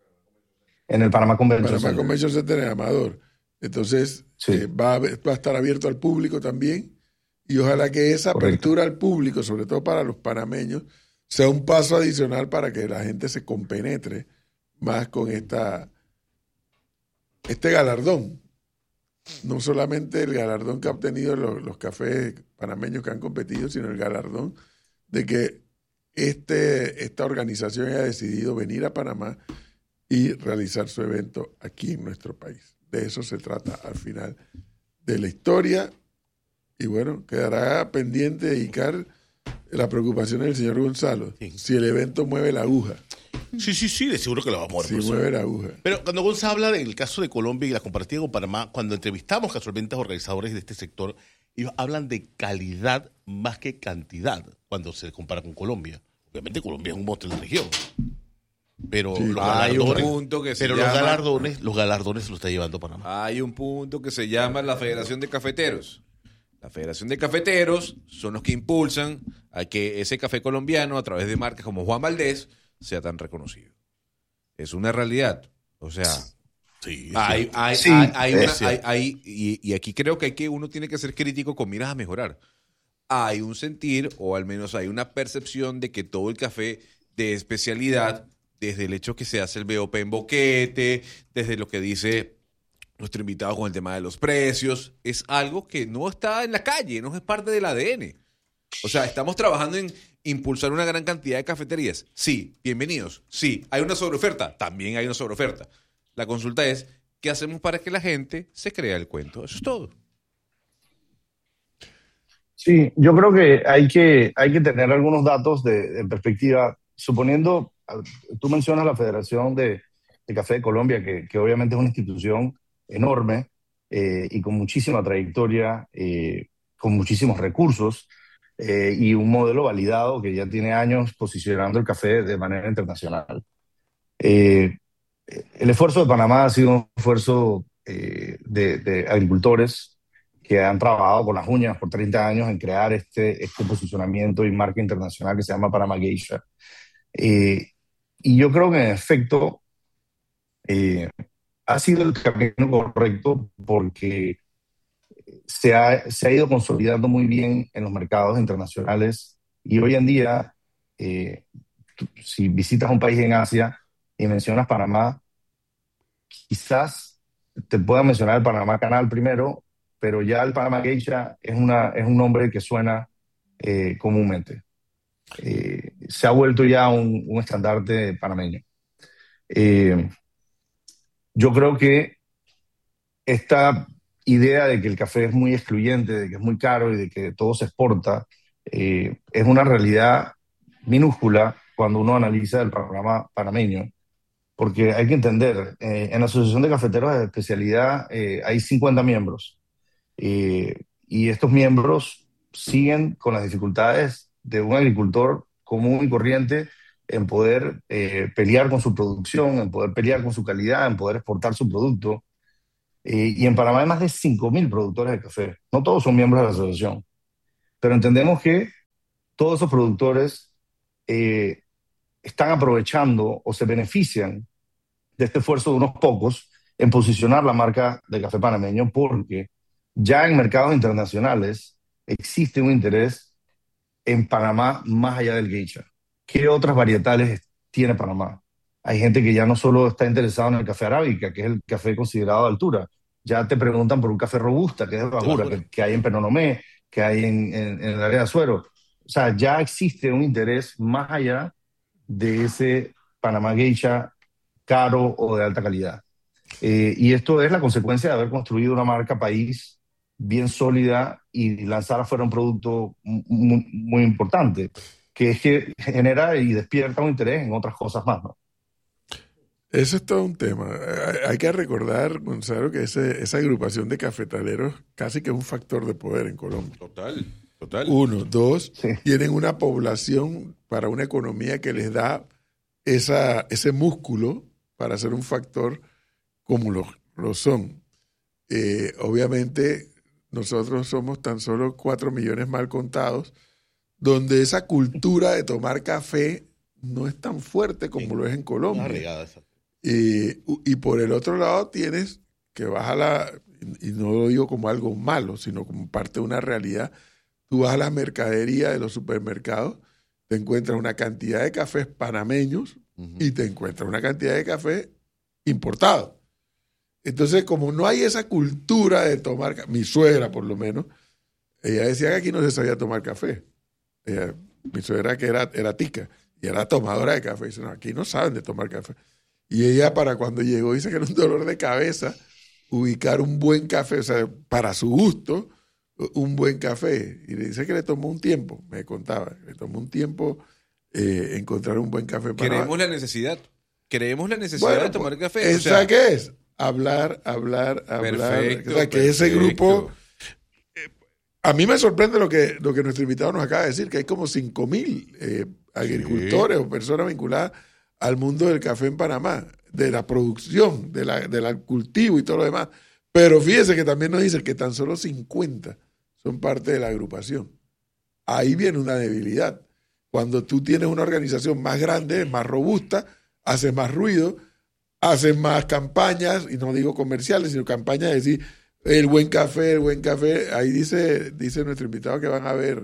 Speaker 8: En el Panamá Convention
Speaker 2: Panamá
Speaker 8: Center.
Speaker 2: Convention Center en Amador. Entonces,
Speaker 8: Sí.
Speaker 2: va a estar abierto al público también, y ojalá que esa
Speaker 8: Correcto.
Speaker 2: apertura al público, sobre todo para los panameños, sea un paso adicional para que la gente se compenetre más con este galardón. No solamente el galardón que ha obtenido los cafés panameños que han competido, sino el galardón de que esta organización haya decidido venir a Panamá y realizar su evento aquí en nuestro país. De eso se trata al final de la historia. Y bueno, quedará pendiente, Icar, la preocupación del señor Gonzalo.
Speaker 3: Sí.
Speaker 2: Si el evento mueve la aguja.
Speaker 3: Sí, de seguro que lo vamos a mover.
Speaker 2: Si
Speaker 3: profesor.
Speaker 2: mueve la aguja.
Speaker 3: Pero cuando Gonzalo habla del caso de Colombia y la comparativa con Panamá, cuando entrevistamos casualmente a organizadores de este sector, ellos hablan de calidad más que cantidad cuando se compara con Colombia. Obviamente Colombia es un monstruo de la región. Pero
Speaker 2: Sí.
Speaker 3: los
Speaker 5: Hay un
Speaker 3: galardones,
Speaker 5: punto que se
Speaker 3: pero
Speaker 5: llama-
Speaker 3: los galardones se los está llevando Panamá.
Speaker 5: Hay un punto que se llama la Federación de Cafeteros. La Federación de Cafeteros son los que impulsan a que ese café colombiano, a través de marcas como Juan Valdés, sea tan reconocido. Es una realidad. O sea,
Speaker 3: Sí,
Speaker 5: hay
Speaker 8: Sí,
Speaker 5: y aquí creo que uno tiene que ser crítico con miras a mejorar. Hay un sentir, o al menos hay una percepción de que todo el café de especialidad, desde el hecho que se hace el BOP en boquete, desde lo que dice nuestro invitado con el tema de los precios, es algo que no está en la calle, no es parte del ADN. O sea, estamos trabajando en impulsar una gran cantidad de cafeterías. Sí, bienvenidos. Sí, hay una sobreoferta. También hay una sobreoferta. La consulta es, ¿qué hacemos para que la gente se crea el cuento? Eso es todo.
Speaker 8: Sí, yo creo que hay que tener algunos datos de perspectiva. Suponiendo, tú mencionas la Federación de Café de Colombia, que obviamente es una institución enorme y con muchísima trayectoria, con muchísimos recursos y un modelo validado que ya tiene años posicionando el café de manera internacional. El esfuerzo de Panamá ha sido un esfuerzo de agricultores que han trabajado con las uñas por 30 años en crear este posicionamiento y marca internacional que se llama Panama Geisha. Y yo creo que en efecto ha sido el camino correcto porque se ha ido consolidando muy bien en los mercados internacionales y hoy en día, si visitas un país en Asia y mencionas Panamá, quizás te pueda mencionar el Panamá Canal primero, pero ya el Panama Geisha es un nombre que suena comúnmente. Se ha vuelto ya un estandarte panameño. Yo creo que esta idea de que el café es muy excluyente, de que es muy caro y de que todo se exporta, es una realidad minúscula cuando uno analiza el panorama panameño. Porque hay que entender, en la Asociación de Cafeteros de Especialidad hay 50 miembros. Y estos miembros siguen con las dificultades de un agricultor común y corriente en poder pelear con su producción, en poder pelear con su calidad, en poder exportar su producto. Y en Panamá hay más de 5.000 productores de café. No todos son miembros de la asociación, pero entendemos que todos esos productores eh, están aprovechando o se benefician de este esfuerzo de unos pocos en posicionar la marca de café panameño, porque ya en mercados internacionales existe un interés en Panamá más allá del geisha. ¿Qué otras varietales tiene Panamá? Hay gente que ya no solo está interesado en el café arábica, que es el café considerado de altura. Ya te preguntan por un café robusta, que es de bajura, que hay en Penonomé, que hay en el área de Azuero. O sea, ya existe un interés más allá de ese Panamá geisha caro o de alta calidad. Y esto es la consecuencia de haber construido una marca país bien sólida y lanzar afuera un producto muy importante, que es que genera y despierta un interés en otras cosas más, ¿no?
Speaker 2: Eso es todo un tema. Hay que recordar, Gonzalo, que esa agrupación de cafetaleros casi que es un factor de poder en Colombia.
Speaker 5: Total, total.
Speaker 2: Uno, dos,
Speaker 8: Sí.
Speaker 2: tienen una población para una economía que les da ese músculo para ser un factor como lo son. Obviamente, nosotros somos tan solo 4 millones mal contados, donde esa cultura de tomar café no es tan fuerte como lo es en Colombia. Y por el otro lado tienes que vas y no lo digo como algo malo, sino como parte de una realidad, tú vas a la mercadería de los supermercados, te encuentras una cantidad de cafés panameños y te encuentras una cantidad de café importado. Entonces, como no hay esa cultura de tomar café, mi suegra por lo menos, ella decía que aquí no se sabía tomar café. Mi suegra que era tica y era tomadora de café, dice, no, aquí no saben de tomar café. Y ella para cuando llegó dice que era un dolor de cabeza ubicar un buen café, o sea, para su gusto, un buen café. Y le dice que le tomó un tiempo, me contaba, le tomó un tiempo encontrar un buen café.
Speaker 5: Creemos la necesidad de tomar café.
Speaker 2: ¿Esa qué es? Hablar.
Speaker 5: Perfecto,
Speaker 2: O sea, que ese
Speaker 5: perfecto.
Speaker 2: grupo... A mí me sorprende lo que nuestro invitado nos acaba de decir, que hay como 5.000 agricultores o personas vinculadas al mundo del café en Panamá, de la producción, del cultivo y todo lo demás. Pero fíjese que también nos dice que tan solo 50 son parte de la agrupación. Ahí viene una debilidad. Cuando tú tienes una organización más grande, más robusta, haces más ruido, haces más campañas, y no digo comerciales, sino campañas de decir el buen café. Ahí dice nuestro invitado que van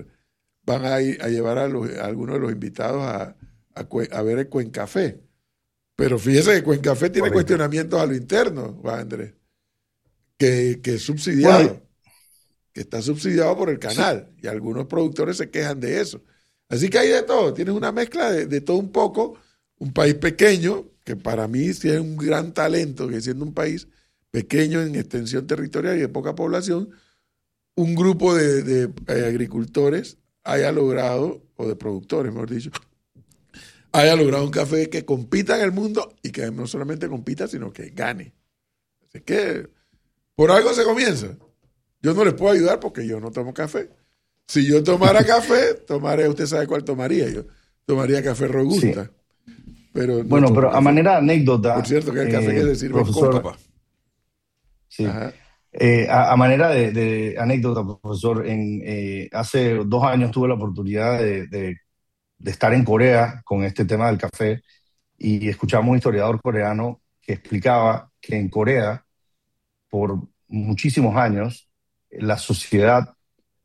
Speaker 2: a llevar a algunos de los invitados a ver el Cuencafé. Pero fíjese que Cuencafé tiene cuestionamientos a lo interno, Juan Andrés, que es subsidiado,
Speaker 8: Bueno,
Speaker 2: que está subsidiado por el canal, y algunos productores se quejan de eso. Así que hay de todo, tienes una mezcla de todo un poco, un país pequeño, que para mí sí es un gran talento, que siendo un país pequeño en extensión territorial y de poca población, un grupo de agricultores haya logrado, o de productores, mejor dicho, haya logrado un café que compita en el mundo y que no solamente compita, sino que gane. Así que por algo se comienza. Yo no les puedo ayudar porque yo no tomo café. Si yo tomara café, usted sabe cuál tomaría. Yo tomaría café robusta.
Speaker 8: sí.
Speaker 2: Pero
Speaker 8: Bueno, pero a manera de anécdota,
Speaker 2: por cierto, que el café que se sirve en
Speaker 8: profesor,
Speaker 2: copa.
Speaker 8: sí.
Speaker 2: Ajá.
Speaker 8: A manera de anécdota, profesor, hace 2 años tuve la oportunidad de estar en Corea con este tema del café y escuchamos un historiador coreano que explicaba que en Corea, por muchísimos años, la sociedad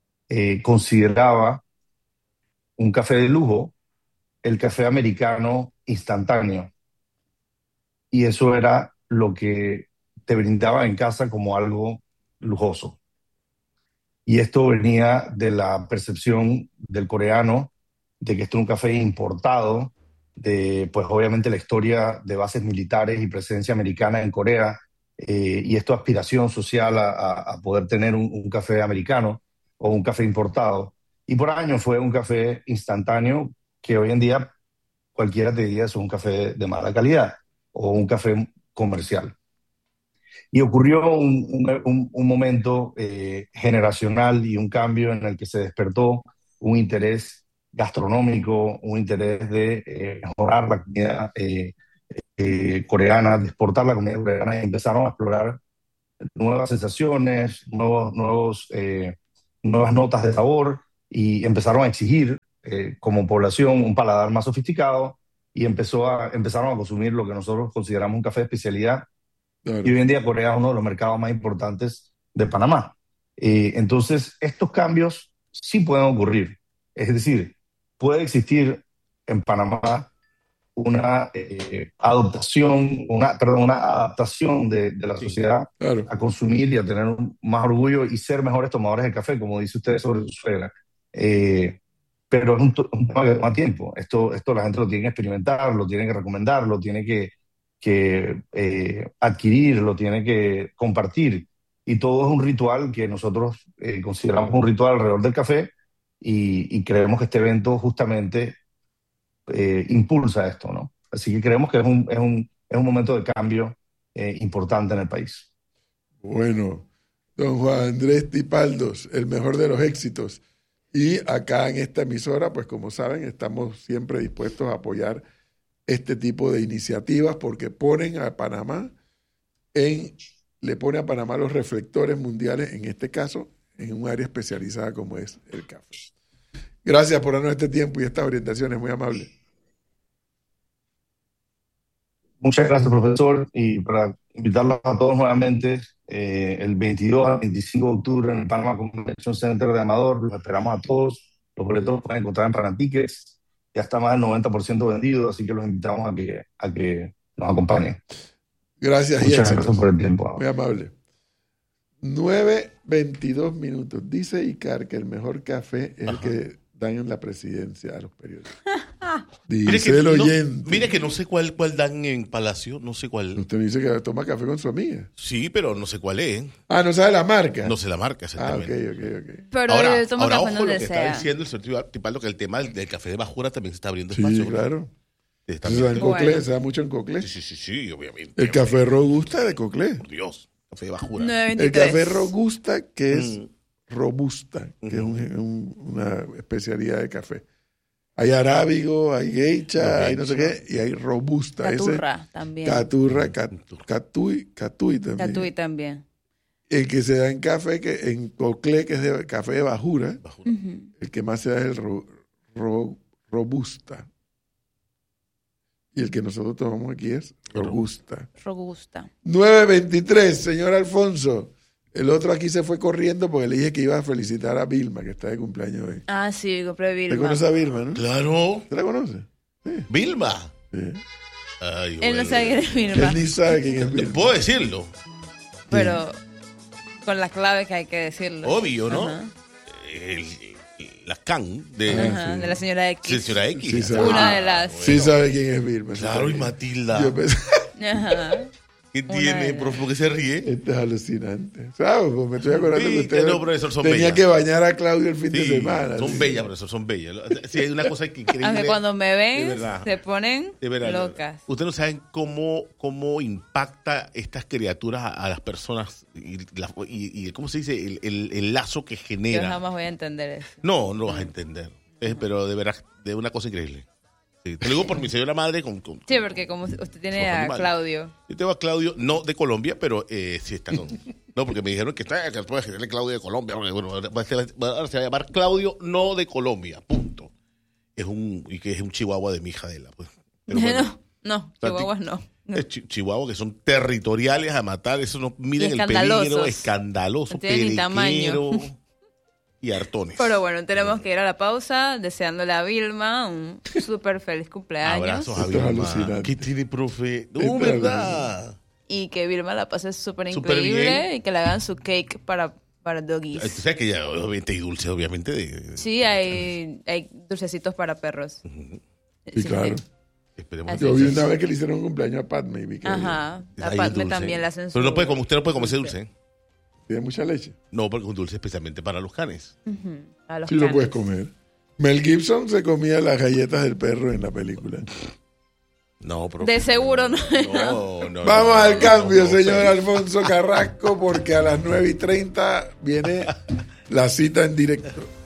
Speaker 8: consideraba un café de lujo el café americano instantáneo. Y eso era lo que te brindaba en casa como algo lujoso. Y esto venía de la percepción del coreano de que esto es un café importado, de pues obviamente la historia de bases militares y presencia americana en Corea, y esto aspiración social a poder tener un café americano o un café importado. Y por años fue un café instantáneo que hoy en día cualquiera te diría es un café de mala calidad o un café comercial. Y ocurrió un momento generacional y un cambio en el que se despertó un interés gastronómico, un interés de mejorar la comida coreana, de exportar la comida coreana, y empezaron a explorar nuevas sensaciones, nuevas notas de sabor, y empezaron a exigir como población un paladar más sofisticado, y empezaron a consumir lo que nosotros consideramos un café de especialidad.
Speaker 2: Claro.
Speaker 8: Y hoy en día Corea es uno de los mercados más importantes de Panamá. Entonces, estos cambios sí pueden ocurrir. Es decir, puede existir en Panamá una adaptación de la sociedad
Speaker 2: Claro.
Speaker 8: a consumir y a tener más orgullo y ser mejores tomadores de café, como dice usted sobre su suegra. Pero es un tema que toma tiempo. Esto la gente lo tiene que experimentar, lo tiene que recomendar, lo tiene que adquirir, lo tiene que compartir. Y todo es un ritual que nosotros consideramos un ritual alrededor del café, y creemos que este evento justamente impulsa esto, ¿no? Así que creemos que es un momento de cambio importante en el país.
Speaker 2: Bueno, don Juan Andrés Tipaldos, el mejor de los éxitos. Y acá en esta emisora, pues como saben, estamos siempre dispuestos a apoyar este tipo de iniciativas porque ponen a Panamá le pone a Panamá los reflectores mundiales, en este caso, en un área especializada como es el café. Gracias por darnos este tiempo y estas orientaciones, muy amable.
Speaker 8: Muchas gracias, profesor, y para invitarlos a todos nuevamente, el 22 al 25 de octubre en el Panama Convention Center de Amador, los esperamos a todos. Los boletos los pueden encontrar en Panatickets, ya está más del 90% vendido, así que los invitamos a que nos acompañen.
Speaker 2: Gracias y
Speaker 8: Muchas
Speaker 2: éxitos.
Speaker 8: gracias por el tiempo.
Speaker 2: Muy amable. 9:22 minutos. Dice Icar que el mejor café es el que dan en la presidencia a los periodistas. Dice el oyente.
Speaker 3: Mire que no sé cuál dan en Palacio, no sé cuál.
Speaker 2: Usted me dice que toma café con su amiga.
Speaker 3: Sí, pero no sé cuál es.
Speaker 2: Ah, ¿no sabe la marca?
Speaker 3: No sé la marca,
Speaker 2: Ah,
Speaker 3: exactamente.
Speaker 2: ok.
Speaker 4: Pero
Speaker 3: Ahora,
Speaker 4: toma café
Speaker 3: ojo lo
Speaker 4: donde
Speaker 3: que está
Speaker 4: sea.
Speaker 3: diciendo el señor Tipaldo, que el tema del café de bajura también se está abriendo
Speaker 2: Sí,
Speaker 3: espacio.
Speaker 2: claro.
Speaker 3: Está
Speaker 2: Se da en
Speaker 3: abriendo-
Speaker 2: Coclé, se da mucho en Coclé.
Speaker 3: Sí, obviamente.
Speaker 2: El café Robusta de Coclé.
Speaker 3: Por Dios, café de bajura.
Speaker 4: 923.
Speaker 2: El café Robusta, que es
Speaker 3: Mm.
Speaker 2: robusta, que es una especialidad de café. Hay arábigo, hay geisha, hay no sé qué, y hay robusta.
Speaker 4: Caturra también.
Speaker 2: Caturra, Catuy también.
Speaker 4: Catuy también.
Speaker 2: El que se da en café, que en Coclé, que es de café de bajura,
Speaker 3: Bajura.
Speaker 2: el que más se da es el robusta. Y el que nosotros tomamos aquí es robusta.
Speaker 4: Robusta.
Speaker 2: 9:23, señor Alfonso. El otro aquí se fue corriendo porque le dije que iba a felicitar a Vilma, que está de cumpleaños hoy.
Speaker 4: Ah, sí, compré
Speaker 2: ¿Te
Speaker 4: Vilma.
Speaker 2: conoce a Vilma, no?
Speaker 3: Claro.
Speaker 2: ¿Usted la conoce? Sí.
Speaker 3: Vilma.
Speaker 2: Sí.
Speaker 3: Ay,
Speaker 4: Él no
Speaker 3: bueno.
Speaker 4: sabe quién es Vilma,
Speaker 2: Él ni sabe quién es Vilma.
Speaker 3: Puedo decirlo.
Speaker 4: pero con la clave que hay que decirlo.
Speaker 3: Obvio, ¿no?
Speaker 4: Ajá.
Speaker 3: La can de
Speaker 4: Ajá,
Speaker 2: sí.
Speaker 4: de la señora X.
Speaker 3: señora X.
Speaker 2: Sí, sabe.
Speaker 4: Una de las...
Speaker 2: Sí sabe quién es Vilma. sí
Speaker 3: Claro,
Speaker 2: sabe
Speaker 3: y
Speaker 2: quién.
Speaker 3: Matilda.
Speaker 2: Yo pensé,
Speaker 4: Ajá.
Speaker 3: ¿Qué
Speaker 4: Una
Speaker 3: tiene,
Speaker 4: de
Speaker 3: profe? ¿Por qué se ríe?
Speaker 2: esto es alucinante. ¿Sabes? Pues me estoy acordando
Speaker 3: Sí,
Speaker 2: que usted
Speaker 3: no, profesor, son
Speaker 2: tenía
Speaker 3: bellas.
Speaker 2: que bañar a Claudio el fin de
Speaker 3: Sí,
Speaker 2: semana.
Speaker 3: son
Speaker 2: sí.
Speaker 3: bellas, profesor, son bellas. Sí, hay una cosa que increíble.
Speaker 4: Aunque cuando me
Speaker 3: De
Speaker 4: ven,
Speaker 3: verdad.
Speaker 4: se ponen
Speaker 3: De verdad,
Speaker 4: locas.
Speaker 3: Ustedes no saben cómo impacta estas criaturas a las personas y ¿cómo se dice? El lazo que
Speaker 4: Yo
Speaker 3: genera.
Speaker 4: jamás voy a entender eso.
Speaker 3: No lo vas a entender. Pero de verdad, de una cosa increíble. Sí, te lo digo por mi señora madre.
Speaker 4: Sí, porque como usted tiene
Speaker 3: Somos
Speaker 4: a
Speaker 3: animales.
Speaker 4: Claudio.
Speaker 3: Yo tengo a Claudio, no de Colombia, pero sí está con... No, porque me dijeron que puede generarle Claudio de Colombia. Bueno, ahora se va a llamar Claudio, no de Colombia, punto. Y que es un chihuahua de mi hija de la. Pues. Pero bueno,
Speaker 4: No, chihuahuas no.
Speaker 3: es chihuahuas que son territoriales a matar, eso no miden el
Speaker 4: escandalosos.
Speaker 3: peligro, escandaloso,
Speaker 4: No tienen ni tamaño.
Speaker 3: periquero y hartones.
Speaker 4: Pero bueno, tenemos que ir a la pausa deseándole a Vilma un súper feliz cumpleaños.
Speaker 3: Abrazos a
Speaker 2: Esto es
Speaker 3: Vilma.
Speaker 2: alucinante.
Speaker 3: ¿Qué tiene, profe?
Speaker 2: Esto
Speaker 3: No,
Speaker 2: es
Speaker 3: ¿verdad?
Speaker 4: Y que Vilma la pase súper
Speaker 3: Súper
Speaker 4: increíble
Speaker 3: bien.
Speaker 4: y que le hagan su cake para
Speaker 3: Tú
Speaker 4: doggies.
Speaker 3: sabes que ya, obviamente, hay dulces, obviamente.
Speaker 4: Sí, hay dulcecitos para perros.
Speaker 2: Sí, claro.
Speaker 3: Esperemos
Speaker 4: Así
Speaker 2: Yo vi
Speaker 4: es.
Speaker 2: una vez que le hicieron un cumpleaños a Padme y vi que
Speaker 4: Ajá.
Speaker 3: Ahí
Speaker 4: A
Speaker 3: el
Speaker 4: Padme
Speaker 3: dulce.
Speaker 4: también le hacen su...
Speaker 3: Pero usted no puede comer ese dulce.
Speaker 2: tiene mucha leche.
Speaker 3: No, porque es un dulce especialmente para los canes.
Speaker 4: Ujú, a los
Speaker 2: Sí lo
Speaker 4: canes.
Speaker 2: puedes comer. Mel Gibson se comía las galletas del perro en la película.
Speaker 3: No, pero...
Speaker 4: De seguro no.
Speaker 3: No,
Speaker 2: Vamos
Speaker 3: no,
Speaker 2: al
Speaker 3: no,
Speaker 2: cambio,
Speaker 3: no,
Speaker 2: señor
Speaker 3: pero-
Speaker 2: Alfonso Carrasco, porque a las 9:30 viene la cita en directo.